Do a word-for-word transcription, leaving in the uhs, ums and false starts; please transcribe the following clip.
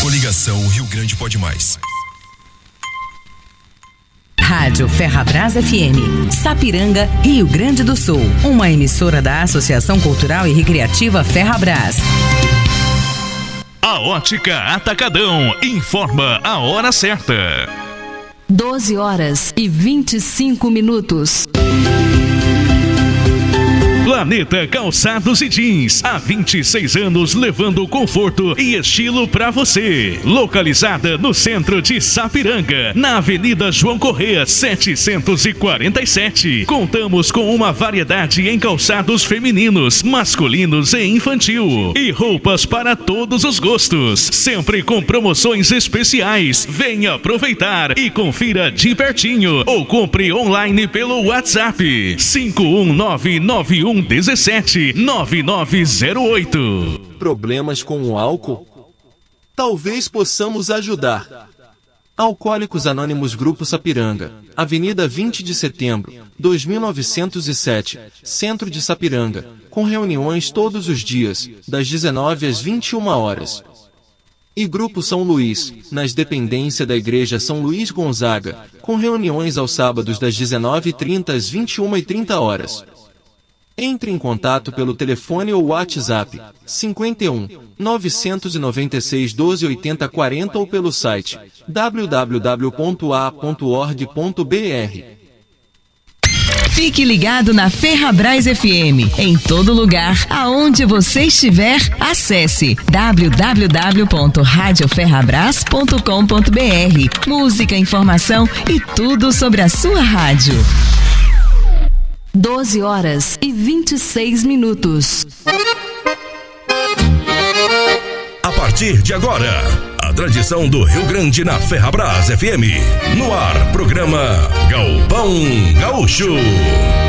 Coligação Rio Grande Pode Mais. Rádio Ferrabras F M, Sapiranga, Rio Grande do Sul. Uma emissora da Associação Cultural e Recreativa Ferrabras. A Ótica Atacadão informa a hora certa. doze horas e vinte e cinco minutos. Planeta Calçados e Jeans, há vinte e seis anos levando conforto e estilo pra você. Localizada no centro de Sapiranga, na Avenida João Correia, setecentos e quarenta e sete. Contamos com uma variedade em calçados femininos, masculinos e infantil. E roupas para todos os gostos, sempre com promoções especiais. Venha aproveitar e confira de pertinho ou compre online pelo WhatsApp cinco um nove nove um um sete nove nove zero oito. Problemas com o álcool? Talvez possamos ajudar. Alcoólicos Anônimos Grupo Sapiranga, Avenida vinte de Setembro, dois mil novecentos e sete, Centro de Sapiranga, com reuniões todos os dias, das dezenove às vinte e uma horas. E Grupo São Luís, nas dependências da Igreja São Luís Gonzaga, com reuniões aos sábados das dezenove e trinta às vinte e uma e trinta horas. Entre em contato pelo telefone ou WhatsApp cinquenta e um, novecentos e noventa e seis, doze, oitenta, quarenta ou pelo site w w w ponto a ponto org ponto b r. Fique ligado na Ferrabras F M. Em todo lugar, aonde você estiver, acesse w w w ponto rádio ferrabras ponto com ponto b r. Música, informação e tudo sobre a sua rádio. doze horas e vinte e seis minutos. A partir de agora, a tradição do Rio Grande na Ferrabras F M. No ar, programa Galpão Gaúcho.